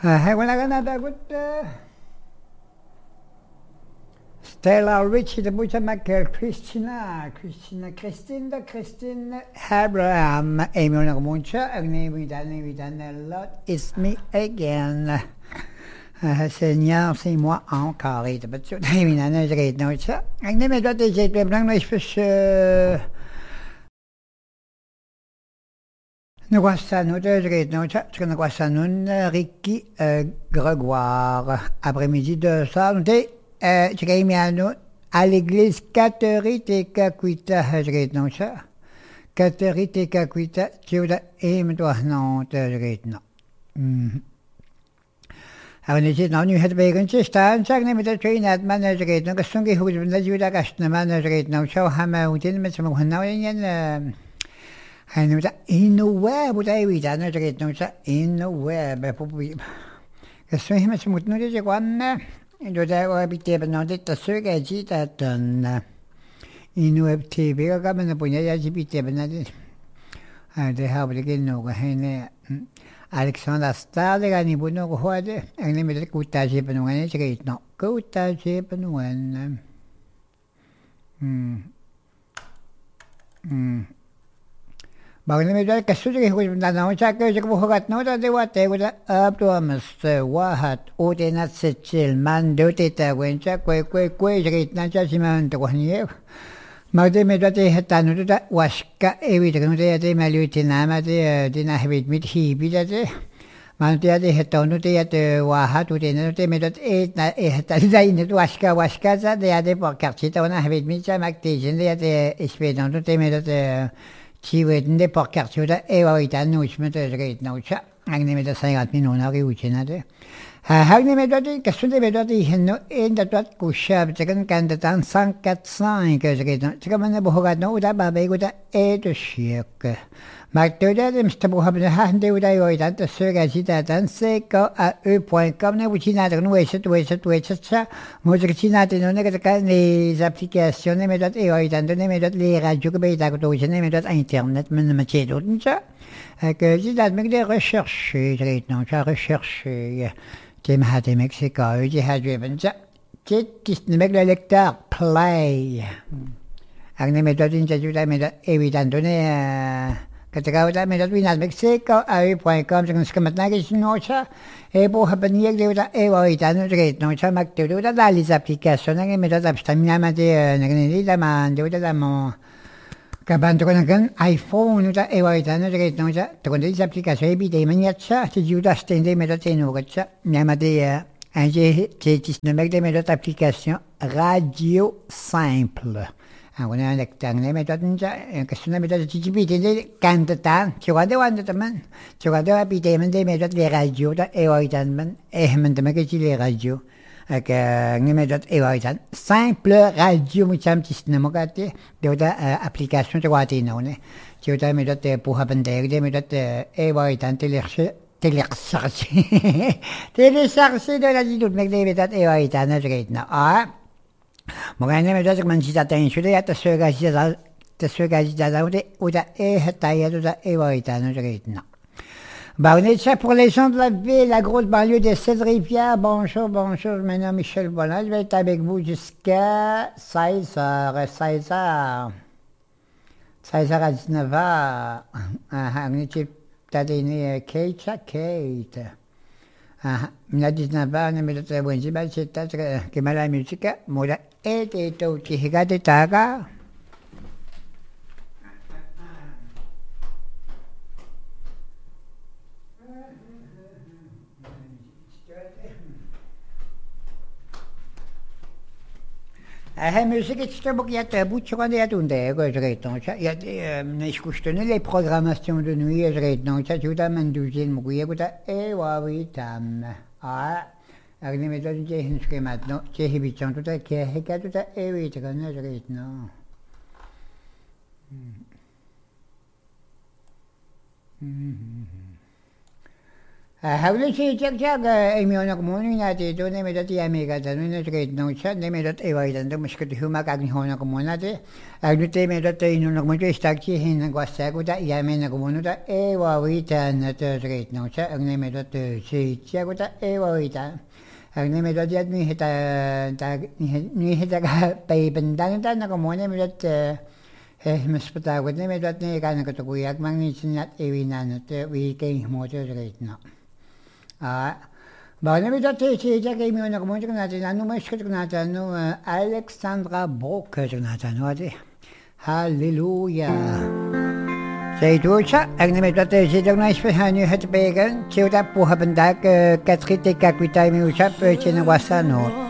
Wala ka natagot. Stella Richie, the butcher Michael, Christine, Abraham, Amy Muncha, and lot, it's me again. Seigneur, c'est moi encore. Et ben, tu as mis un œil de ça. Et ne me doit pas être blanc, mais je fais. Nous voici nous deux de ça. Tu nous voici nous, Ricky Grégoire. Après-midi de ça, nous tu as mis un autre à l'église Catherine et Kakuita, je ça. Catherine et Kakuita, tu as aimé toi, non, tu as non. ಅವನಿಗೆ ನಾನು ಹೇಳಬೇಕಂತ ಸ್ಟಾನ್ಸಾಗಿ ನಿಮಗೆ ಟ್ರೈನ್ ಆದ ಮನಜಗೈತೆ ನಾವು ಕಷ್ಟಂಗೆ ಹೋಗಿದ್ವಿ ಜೀವದ ಕಷ್ಟ ಮನಜಗೈತೆ ನಾವು ಶವ ಹಮ ಹೋಗ್ತೀನಿ ಮತ್ತು ನಾವು ನಾವು ಏನು ನಿಮಗೆ ಇನ್ನುವೇ ಬುದಾಯಿವಿದ ನಜಗೈತೆ ನಾವು ಸಹ ಇನ್ನುವೇ ಬೆಪ್ಪು ಕಷ್ಟ ಮತ್ತು ಮುಟ್ನೂರಿ ಜಗವನ್ನ ಜೊತೆ ಬಿಟ್ಟೆ ಬಂದು ತಸ್ಸುಗೆ ಜೀತನ್ನ ಇನ್ನುವೇ ಟಿವಿಗೆ ಗಮನ ಪುಣ್ಯ ಯಾಜಿ ಬಿಟ್ಟೆ ಬಂದು ಅದೇ ಹಾಬಲಿಗೆ ನೋವು ಹೇನೆ Alexandre Stade gani bunu hoade angne med kutaje penuan chegit no kutaje penuan bagne med kasu je ko na na cha ke je ko hogat no da de wa te ko da abdomas wahat odenat setchel man do te ta wen cha kwe chegit na cha siman to ni Magde med det heter nu det waska evigt nu det med lutina med det när vi mitt hibi det man det heter nu det wahat och det med det heter det inne waska så det på kartet och när vi mitt så magde det spelar nu det med det chivet det på kartet det är ju nu med det rätt nu så jag med det säger att min hon har ju det Hagni med det kastunde med det hinno enda det kushab tekan kandan sankat sank geget tika man bohogat no da babe guda det shek magde det mista bohabne hande uda yoida det söga sita dan seko a e.com ne buchina de no weset mozricina de no ne ka les applications ne med det yoida ne med det les radio que be da ko ne med det internet men ma chedo nja que sita med des recherches j'ai non j'ai recherché Jim had in Mexico, you had driven just make the lecture play. Ang name that in Jeju, made evident on a Catagao, made in Mexico, I point comes and schematic nocha, able happen here with the Evoitan, great nocha, make to do the Dalis application, and made up stamina, and man, do the more. Kabantokan iPhone da evaitana great noja to this application every day maniacha to you da stand me da tenogacha nyamade anje chetis no make them that application radio simple awona lektang ne me da nja kasuna me da GGP de kantatan chogade wanda man chogade abi de me da radio da evaitan man men de me ke radio que ni dat evaluation simple radio mucham tisne mogate de da application de wati no ne je da me dat pour haben de me dat evaluation télécharger de la dit me de dat evaluation na greit na mogane me dat man sita ten shude ya ta söga da oder heta ya da evaluation na greit na Bah, on est ça pour les gens de la ville, la grosse banlieue des 16 rivières. Bonjour, je m'appelle Michel Bonin. Je vais être avec vous jusqu'à 16h, 16h à 19h. On est peut-être Kate. On a 19h, on est peut-être à Wendy, c'est peut-être que la musique, moi, et tout, qui regarde ta musique c'est beaucoup il y a beaucoup de choses tunde que je réponds ça il y a des je les programmations de nuit je réponds ça tu as mandouille mo kuya kuta oui tam agni me donne j'ai une schème maintenant j'ai hibichon tout que heka tout oui tu connais je réponds Hawle si jag imyon ko muna natin ito na may dati amiga dano na trade no siya na may dati iway dando mas kati humakag ni hona ko muna te agno te may dati ino na mo te stagchi hin ng kwasta ko ta yame na ko muna ta wawita na te trade no siya ang na may dati si siya ko ta wawita ang na may dati at ni hita ka paibandan ta na ko muna may dati mas patawad na may dati ni kanan ko to kuyak mangisin at iwinan at weekend mo te trade no Bagay dati siya kay mo na kumunta ko natin ano mas ko natin no Alexandra Boker natin no ate Hallelujah Say to siya ang namin dati siya na ispahan niyo hat pegan siya po habandak katrite kakwitay mo siya pero siya nawasa no